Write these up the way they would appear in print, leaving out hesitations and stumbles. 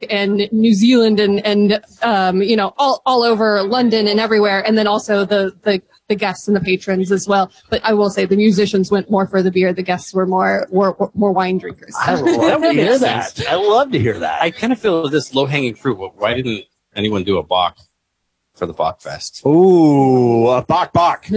and New Zealand and all over London and everywhere. And then also the guests and the patrons as well. But I will say the musicians went more for the beer. The guests were more wine drinkers. I love to hear that. I love to hear that. I kind of feel this low-hanging fruit. Why didn't anyone do a Bach for the Bach Fest? Ooh, a Bach. Bach.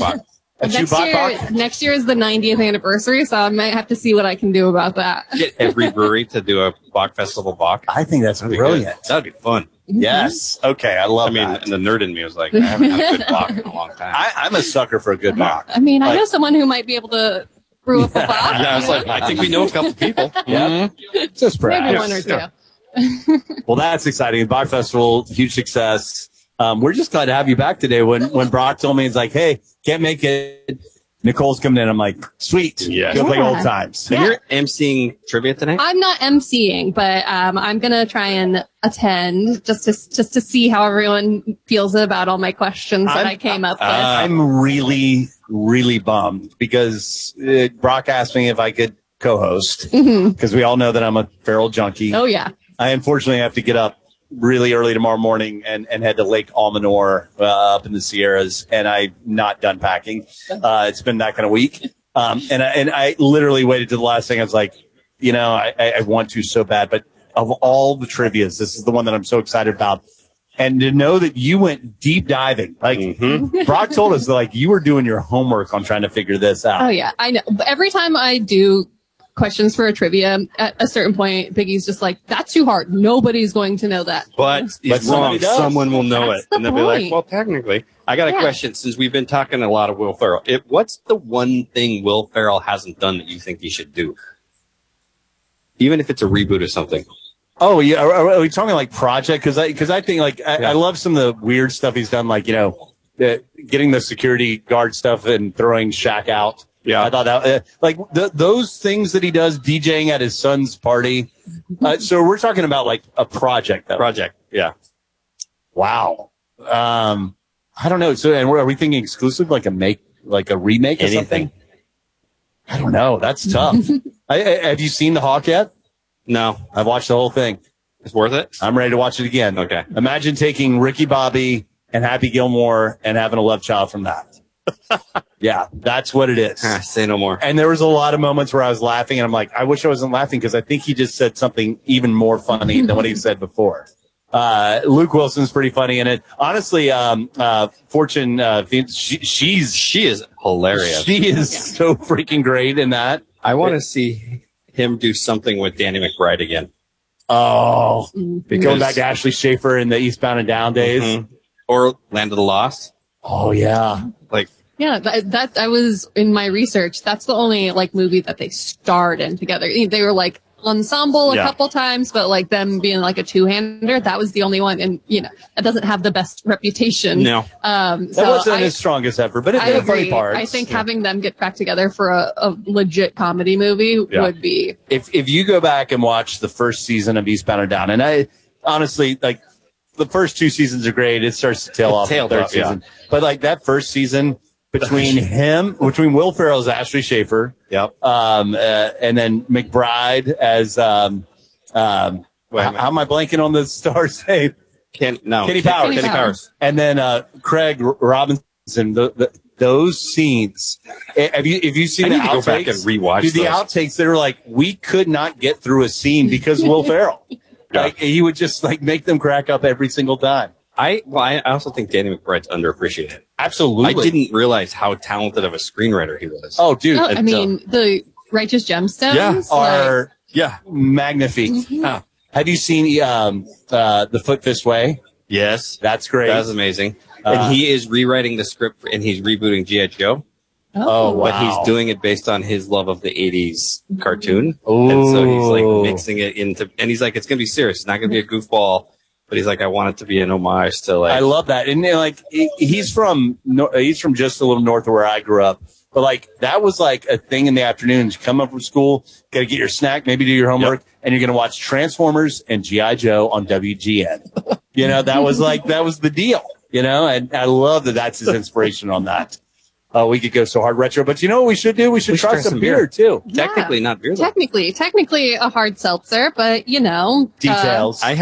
Next year is the 90th anniversary, so I might have to see what I can do about that. Get every brewery to do a Bach Festival Bach. I think that's brilliant. That'd be fun. Yes. Okay, I love that. And the nerd in me was like, I haven't had a good Bach in a long time. I'm a sucker for a good Bach. I mean, I know someone who might be able to brew up a Bach. Yeah, I was like, I think we know a couple people. Yeah. Just perhaps. Maybe one or two. Well, that's exciting. The Bach Festival, huge success. We're just glad to have you back today. When Brock told me, he's like, hey, can't make it. Nicole's coming in. I'm like, sweet. Yeah. Go play old times. So you're emceeing trivia tonight? I'm not emceeing, but I'm gonna try and attend just to see how everyone feels about all my questions that I came up with. I'm really, really bummed because Brock asked me if I could co-host because we all know that I'm a feral junkie. Oh yeah. I unfortunately have to get up really early tomorrow morning and head to Lake Almanor up in the Sierras, and I'm not done packing. It's been that kind of week. And I literally waited to the last thing. I was like, I want to so bad. But of all the trivias, this is the one that I'm so excited about. And to know that you went deep diving, like Brock told us, like you were doing your homework on trying to figure this out. Oh yeah, I know. But every time I do questions for a trivia, at a certain point, Biggie's just like, that's too hard. Nobody's going to know that. But he's wrong. Someone will know it. And they'll be like, well, technically. I got a question. Since we've been talking a lot of Will Ferrell, what's the one thing Will Ferrell hasn't done that you think he should do? Even if it's a reboot or something. Oh, yeah. Are we talking like project? Because I think like I love some of the weird stuff he's done, like, getting the security guard stuff and throwing Shaq out. Yeah, I thought that those things that he does, DJing at his son's party. So we're talking about like a project, though. Yeah. Wow. I don't know. So, and are we thinking exclusive, like a remake or something? I don't know. That's tough. Have you seen The Hawk yet? No, I've watched the whole thing. It's worth it. I'm ready to watch it again. Okay. Imagine taking Ricky Bobby and Happy Gilmore and having a love child from that. Yeah, that's what it is. Say no more. And there was a lot of moments where I was laughing, and I'm like, I wish I wasn't laughing because I think he just said something even more funny than what he said before. Luke Wilson's pretty funny in it. Honestly, Fortune, she is hilarious. She is so freaking great in that. I want to see him do something with Danny McBride again. Oh, going back to Ashley Schaefer in the Eastbound and Down days, or Land of the Lost. Oh yeah, that I was in my research. That's the only movie that they starred in together. They were ensemble a couple times, but them being a two-hander, that was the only one. And it doesn't have the best reputation. No, that wasn't his strongest effort, but it had funny parts. I think having them get back together for a legit comedy movie would be. If you go back and watch the first season of Eastbound and Down, and I honestly the first two seasons are great. It starts to tail off the third season. But that first season between Will Ferrell as Ashley Schaefer, and then McBride as how am I blanking on the star's name? Kenny Powers. And then Craig Robinson. Those scenes. Have you seen the outtakes? Go back and rewatch the outtakes. They were we could not get through a scene because Will Ferrell. He would just make them crack up every single time. I also think Danny McBride's underappreciated. Absolutely. I didn't realize how talented of a screenwriter he was. Oh, dude. I mean, the Righteous Gemstones are magnifique. Have you seen The Foot Fist Way? Yes. That's great. That's amazing. And he is rewriting the script and he's rebooting G.I. Joe. Oh, wow. But he's doing it based on his love of the 80s cartoon. Ooh. And so he's mixing it into, and he's like, it's going to be serious. It's not going to be a goofball. But he's like, I want it to be an homage to I love that. And he's from just a little north of where I grew up. But that was a thing in the afternoons. You come up from school, got to get your snack, maybe do your homework, and you're going to watch Transformers and G.I. Joe on WGN. That was that was the deal, and I love that that's his inspiration on that. We could go so hard retro, but what we should do? We should try some beer too. Technically not beer. Technically a hard seltzer, but details.